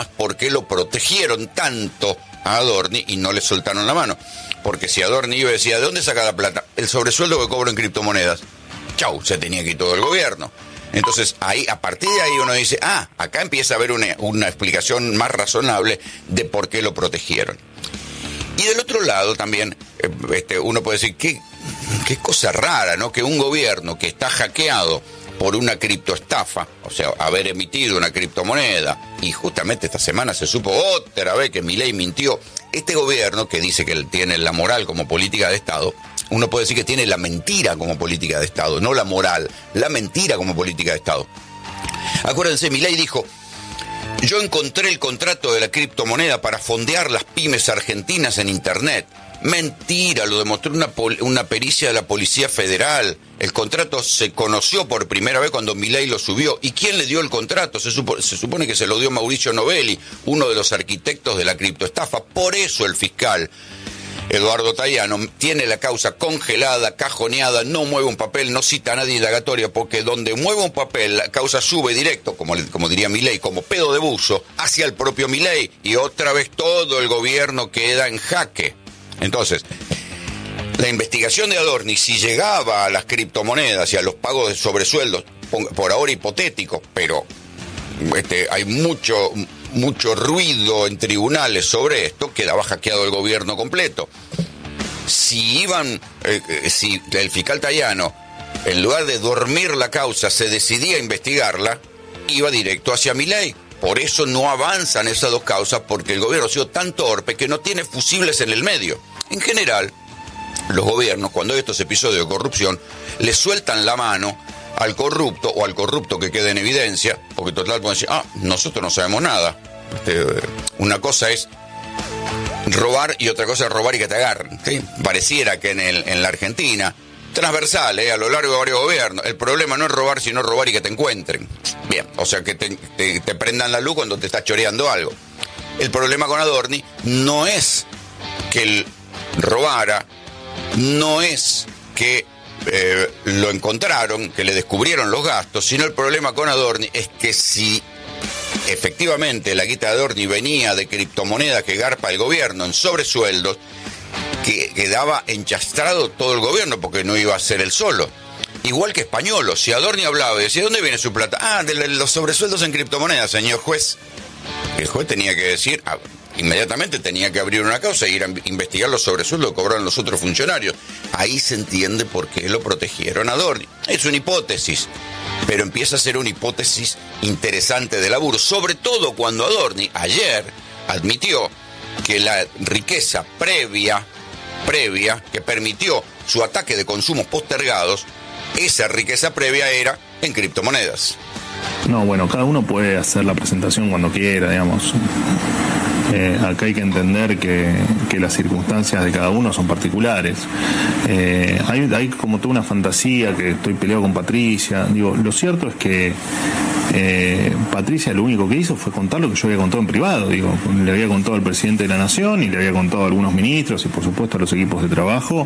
por qué lo protegieron tanto a Adorni y no le soltaron la mano. Porque si Adorni iba y decía, ¿de dónde saca la plata? El sobresueldo que cobro en criptomonedas. Chau, se tenía que ir todo el gobierno. Entonces, ahí, a partir de ahí uno dice, acá empieza a haber una explicación más razonable de por qué lo protegieron. Y del otro lado también, uno puede decir, qué cosa rara, ¿no? Que un gobierno que está hackeado por una criptoestafa, o sea, haber emitido una criptomoneda, y justamente esta semana se supo otra vez que Milei mintió. Este gobierno, que dice que tiene la moral como política de Estado, uno puede decir que tiene la mentira como política de Estado, no la moral, la mentira como política de Estado. Acuérdense, Milei dijo, yo encontré el contrato de la criptomoneda para fondear las pymes argentinas en Internet. Mentira, lo demostró una pericia de la Policía Federal. El contrato se conoció por primera vez cuando Milei lo subió. ¿Y quién le dio el contrato? Se supone que se lo dio Mauricio Novelli, uno de los arquitectos de la criptoestafa. Por eso el fiscal Eduardo Tayano tiene la causa congelada, cajoneada, no mueve un papel, no cita a nadie indagatoria, porque donde mueve un papel, la causa sube directo, como diría Milei, como pedo de buzo, hacia el propio Milei, y otra vez todo el gobierno queda en jaque. Entonces, la investigación de Adorni, si llegaba a las criptomonedas y a los pagos de sobresueldos, por ahora hipotéticos, pero hay mucho ruido en tribunales sobre esto, quedaba hackeado el gobierno completo. Si el fiscal Tayano, en lugar de dormir la causa, se decidía a investigarla, iba directo hacia Milei. Por eso no avanzan esas dos causas, porque el gobierno ha sido tan torpe que no tiene fusibles en el medio. En general, los gobiernos, cuando hay estos episodios de corrupción, le sueltan la mano al corrupto o al corrupto que quede en evidencia, porque total pueden decir, nosotros no sabemos nada. Una cosa es robar y otra cosa es robar y que te agarren, ¿sí? Pareciera que en la Argentina, transversal, a lo largo de varios gobiernos, el problema no es robar, sino robar y que te encuentren. Bien, o sea, que te prendan la luz cuando te estás choreando algo. El problema con Adorni no es que él robara, no es que lo encontraron, que le descubrieron los gastos, sino el problema con Adorni es que si efectivamente la guita de Adorni venía de criptomonedas que garpa el gobierno en sobresueldos, que quedaba enchastrado todo el gobierno, porque no iba a ser él solo. Igual que Españolo, si Adorni hablaba y decía, ¿dónde viene su plata? De los sobresueldos en criptomonedas, señor juez. El juez tenía que decir, inmediatamente tenía que abrir una causa e ir a investigar los sobresueldos que cobraron los otros funcionarios. Ahí se entiende por qué lo protegieron a Adorni. Es una hipótesis, pero empieza a ser una hipótesis interesante de laburo, sobre todo cuando Adorni ayer admitió que la riqueza previa que permitió su ataque de consumos postergados, esa riqueza previa era en criptomonedas. No, bueno, cada uno puede hacer la presentación cuando quiera, digamos. Acá hay que entender que las circunstancias de cada uno son particulares. Hay como toda una fantasía que estoy peleado con Patricia. Digo, lo cierto es que Patricia lo único que hizo fue contar lo que yo había contado en privado. Digo, le había contado al presidente de la Nación y le había contado a algunos ministros y por supuesto a los equipos de trabajo.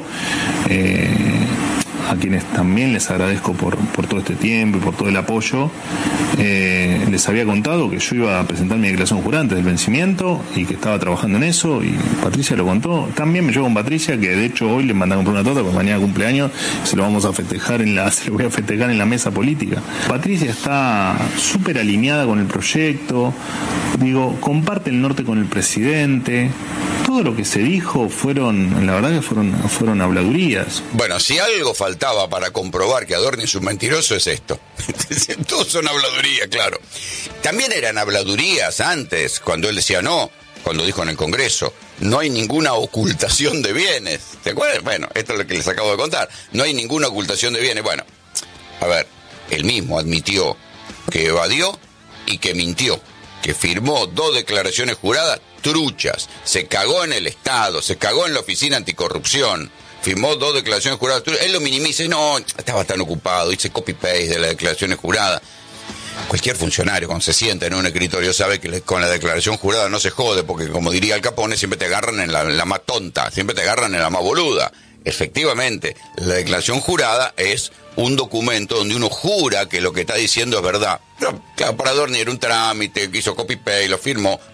A quienes también les agradezco por todo este tiempo y por todo el apoyo. Les había contado que yo iba a presentar mi declaración jurada antes del vencimiento y que estaba trabajando en eso, y Patricia lo contó. También me llevo con Patricia, que de hecho hoy le mandan a comprar una torta porque mañana cumpleaños, se lo vamos a festejar se lo voy a festejar en la mesa política. Patricia está súper alineada con el proyecto, comparte el norte con el presidente. Todo lo que se dijo la verdad que fueron habladurías. Bueno, si algo faltaba para comprobar que Adorni es un mentiroso es esto. Todos son habladurías, claro. También eran habladurías antes, cuando él decía cuando dijo en el Congreso, no hay ninguna ocultación de bienes. ¿Te acuerdas? Bueno, esto es lo que les acabo de contar. No hay ninguna ocultación de bienes. Bueno, a ver, él mismo admitió que evadió y que mintió, que firmó 2 declaraciones juradas truchas, se cagó en el Estado, se cagó en la Oficina Anticorrupción, firmó 2 declaraciones juradas truchas. Él lo minimiza y estaba tan ocupado, hice copy-paste de las declaraciones juradas. Cualquier funcionario cuando se sienta en un escritorio sabe que con la declaración jurada no se jode, porque como diría Al Capone, siempre te agarran en la más tonta, siempre te agarran en la más boluda. efectivamente, la declaración jurada es un documento donde uno jura que lo que está diciendo es verdad. Pero, claro, para Adorni era un trámite, que hizo copy-paste, lo firmó.